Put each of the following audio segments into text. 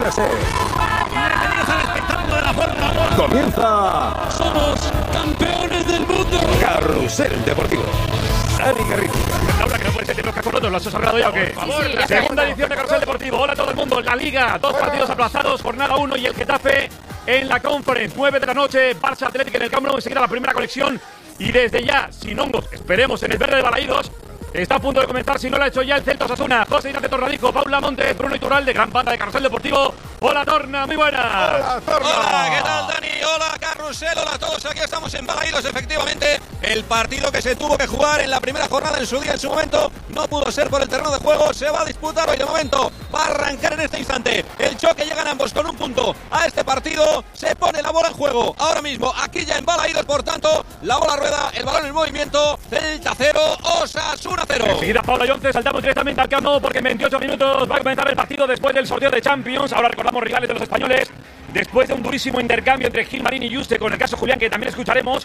José. Bienvenidos al espectáculo de la Fórmula 1. Comienza. Somos campeones del mundo. Carrusel Deportivo. Dani Garrido. Laura, que no puede ser de los cascos rotos, ¿lo has agarrado ya o qué? Por favor, La segunda edición de Carrusel Deportivo. Hola a todo el mundo. La Liga, 2 partidos aplazados, jornada 1 y el Getafe en la Conference. 9 de la noche, Barça Atlético en el Camp Nou. Enseguida la primera conexión. Y desde ya, sin hongos, esperemos en el verde de Balaídos. Está a punto de comenzar, si no lo ha hecho ya, el Celta Osasuna. José Ignacio Torradico, Paula Montes, Bruno Iturralde, gran banda de Carrusel Deportivo. Hola, Torna, muy buenas. Hola, Torna. Hola, ¿qué tal, Dani? Hola, Carrusel, hola a todos. Aquí estamos en Balaídos, efectivamente. El partido que se tuvo que jugar en la primera jornada en su día, en su momento, no pudo ser por el terreno de juego. Se va a disputar hoy de momento. Va a arrancar en este instante. El choque, llegan ambos con un punto a este partido. Se pone la bola en juego. Ahora mismo, aquí ya en Balaídos, por tanto, la bola rueda, el balón en movimiento. Celta 0, Osasuna 0. Enseguida, Paula y 11, saltamos directamente al Camp Nou porque en 28 minutos va a comenzar el partido después del sorteo de Champions. Ahora recordamos rivales de los españoles. Después de un durísimo intercambio entre Gilmarín y Juste con el caso Julián, que también escucharemos,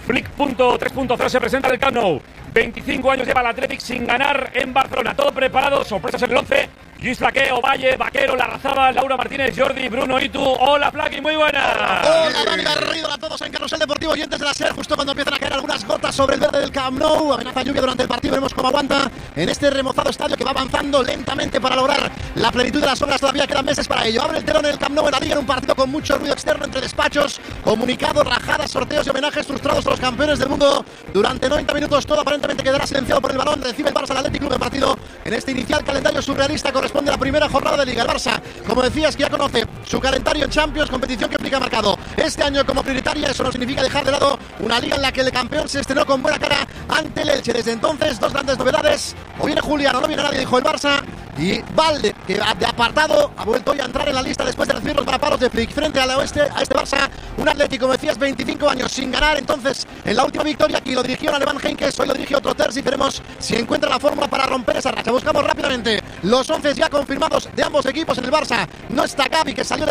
Flick.3.0 se presenta en el Camp Nou. 25 años lleva el Athletic sin ganar en Barcelona. Todo preparado, sorpresas en el 11. Luis Flaque, Ovalle, Vaquero, Larrazaba, Laura Martínez, Jordi, Bruno Itu. Hola, Flaqui, muy buenas. Hola, Dani Garrido, a todos en Carrusel Deportivo, oyentes de la SER, justo cuando empiezan a caer algunas gotas sobre el verde del Camp Nou. Amenaza lluvia durante el partido, veremos cómo aguanta en este remozado estadio que va avanzando lentamente para lograr la plenitud de las horas. Todavía quedan meses para ello. Abre el telón en el Camp Nou en la Liga, en un partido con mucho ruido externo entre despachos, comunicados, rajadas, sorteos y homenajes frustrados a los campeones del mundo. Durante 90 minutos todo aparentemente quedará silenciado por el balón. Recibe el Barça al Athletic Club. El partido en este inicial calendario surrealista corresponde a la primera jornada de Liga. El Barça, como decías, que ya conoce su calendario en Champions, competición que implica marcado este año como prioritaria. Eso no significa dejar de lado una liga en la que el campeón se estrenó con buena cara ante el Elche. Desde entonces, dos grandes novedades: o viene Julián o no viene nadie, dijo el Barça. Y Valde, que de apartado ha vuelto hoy a entrar en la lista después de recibir los malaparos de Flick frente a este Barça. Un Atlético, como decías, 25 años sin ganar. Entonces, en la última victoria aquí lo dirigió un alemán, Henkes, hoy lo dirige otro Terzi. Veremos si encuentra la fórmula para romper esa racha. Buscamos rápidamente los 11 ya confirmados de ambos equipos. En el Barça no está Gavi, que salió